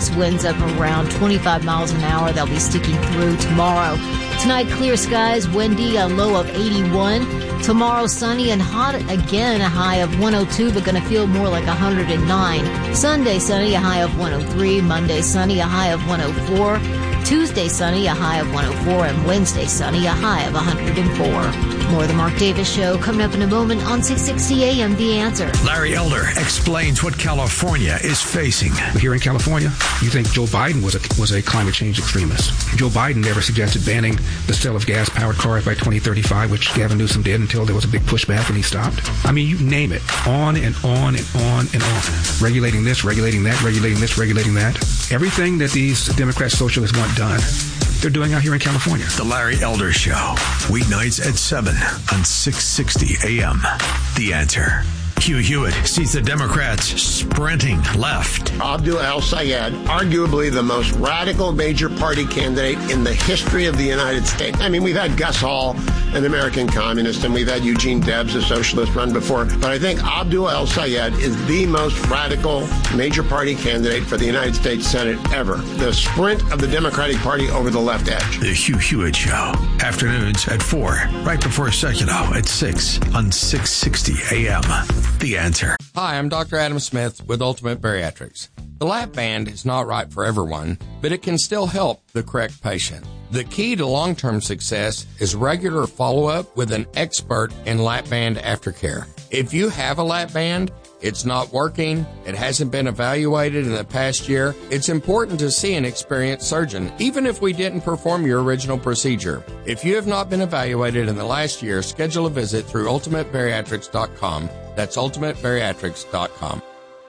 Gust winds up around 25 miles an hour. They'll be sticking through tomorrow. Tonight, clear skies, windy, a low of 81. Tomorrow, sunny and hot again, a high of 102, but going to feel more like 109. Sunday, sunny, a high of 103. Monday, sunny, a high of 104. Tuesday, sunny, a high of 104. And Wednesday, sunny, a high of 104. More of the Mark Davis Show coming up in a moment on 660 AM The Answer. Larry Elder explains what California is facing. Here in California, you think Joe Biden was a climate change extremist. Joe Biden never suggested banning the sale of gas-powered cars by 2035, which Gavin Newsom did until there was a big pushback and he stopped. I mean, you name it. On and on and on and on. Regulating this, regulating that, regulating this, regulating that. Everything that these Democrat socialists want done, they're doing out here in California. The Larry Elder Show, weeknights at 7 on 660 AM. The Answer. Hugh Hewitt sees the Democrats sprinting left. Abdul El-Sayed, arguably the most radical major party candidate in the history of the United States. I mean, we've had Gus Hall, an American communist, and we've had Eugene Debs, a socialist, run before. But I think Abdul El-Sayed is the most radical major party candidate for the United States Senate ever. The sprint of the Democratic Party over the left edge. The Hugh Hewitt Show. Afternoons at 4, right before Seculo at 6 on 660 AM. The Answer. Hi, I'm Dr. Adam Smith with Ultimate Bariatrics. The lap band is not right for everyone, but it can still help the correct patient. The key to long-term success is regular follow-up with an expert in lap band aftercare. If you have a lap band, it's not working, it hasn't been evaluated in the past year, it's important to see an experienced surgeon, even if we didn't perform your original procedure. If you have not been evaluated in the last year, schedule a visit through ultimatebariatrics.com. That's ultimatebariatrics.com.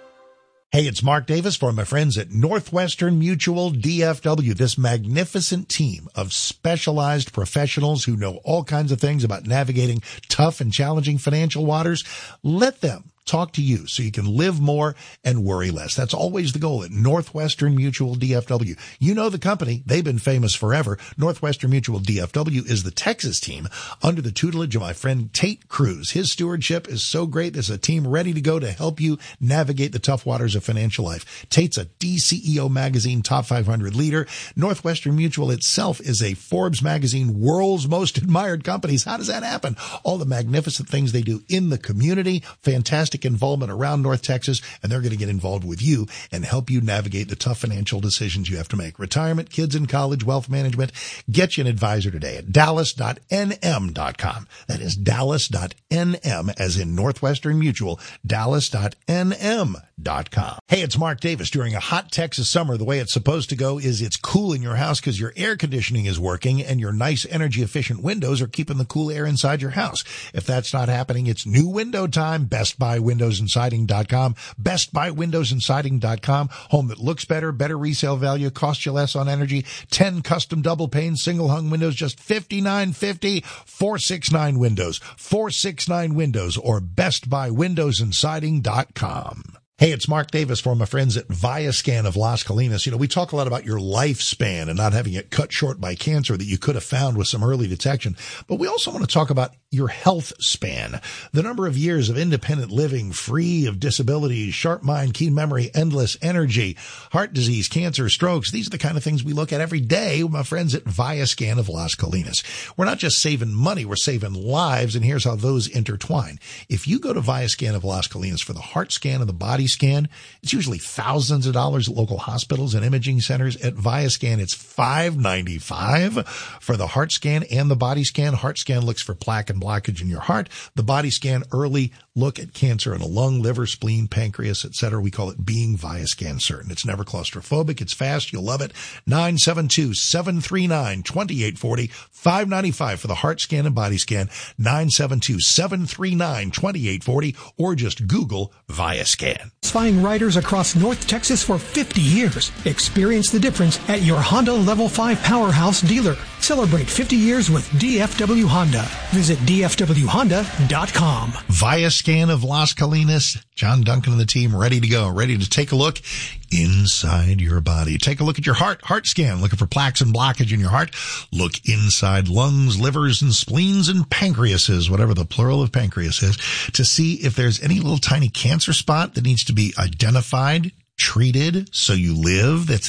Hey, it's Mark Davis for my friends at Northwestern Mutual DFW, this magnificent team of specialized professionals who know all kinds of things about navigating tough and challenging financial waters. Let them talk to you so you can live more and worry less. That's always the goal at Northwestern Mutual DFW. You know the company. They've been famous forever. Northwestern Mutual DFW is the Texas team under the tutelage of my friend Tate Cruz. His stewardship is so great. There's a team ready to go to help you navigate the tough waters of financial life. Tate's a DCEO magazine top 500 leader. Northwestern Mutual itself is a Forbes magazine world's most admired companies. How does that happen? All the magnificent things they do in the community. Fantastic involvement around North Texas, and they're going to get involved with you and help you navigate the tough financial decisions you have to make. Retirement, kids in college, wealth management. Get you an advisor today at dallas.nm.com. That is dallas.nm as in Northwestern Mutual, dallas.nm.com. Hey, it's Mark Davis. During a hot Texas summer, the way it's supposed to go is it's cool in your house because your air conditioning is working and your nice energy efficient windows are keeping the cool air inside your house. If that's not happening, it's new window time. Best Buy Windows and Siding.com. Best Buy Windows and Siding.com. Home that looks better, better resale value, costs you less on energy. 10 custom double pane single hung windows, just $59.50. 469 Windows. 469 Windows or Best Buy Windows and Siding.com. Hey, it's Mark Davis for my friends at Viascan of Las Colinas. You know, we talk a lot about your lifespan and not having it cut short by cancer that you could have found with some early detection. But we also want to talk about your health span, the number of years of independent living, free of disabilities, sharp mind, keen memory, endless energy, heart disease, cancer, strokes. These are the kind of things we look at every day with my friends at Viascan of Las Colinas. We're not just saving money, we're saving lives, and here's how those intertwine. If you go to Viascan of Las Colinas for the heart scan and the body scan, it's usually thousands of dollars at local hospitals and imaging centers. At Viascan, it's $595 for the heart scan and the body scan. Heart scan looks for plaque and blockage in your heart. The body scan, early look at cancer in a lung, liver, spleen, pancreas, etc. We call it being Viascan certain. It's never claustrophobic. It's fast. You'll love it. 972-739-2840. $595 for the heart scan and body scan. 972-739-2840 or just Google Viascan. Satisfying riders across North Texas for 50 years. Experience the difference at your Honda Level 5 Powerhouse dealer. Celebrate 50 years with DFW Honda. Visit dfwhonda.com. Viascan of Las Colinas. John Duncan and the team ready to go, ready to take a look inside your body. Take a look at your heart scan, looking for plaques and blockage in your heart. Look inside lungs, livers, and spleens and pancreases, whatever the plural of pancreas is, to see if there's any little tiny cancer spot that needs to be identified, treated, so you live. That's